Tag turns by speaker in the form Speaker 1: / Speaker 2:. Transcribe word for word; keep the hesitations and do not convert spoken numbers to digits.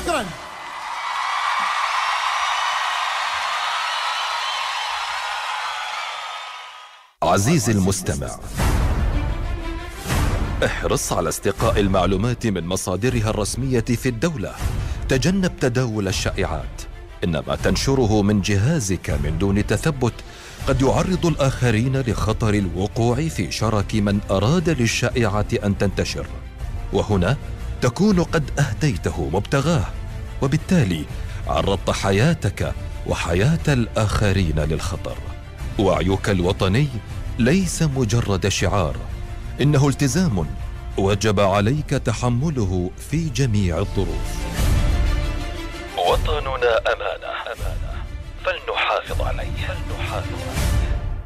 Speaker 1: شكرا.
Speaker 2: عزيزي المستمع، احرص على استقاء المعلومات من مصادرها الرسمية في الدولة. تجنب تداول الشائعات، إن ما تنشره من جهازك من دون تثبت قد يعرض الآخرين لخطر الوقوع في شرك من أراد للشائعة أن تنتشر، وهنا تكون قد أهديته مبتغاه، وبالتالي عرضت حياتك وحياة الآخرين للخطر. وعيك الوطني ليس مجرد شعار، إنه التزام وجب عليك تحمله في جميع الظروف. وطننا أمانة، فلنحافظ عليه.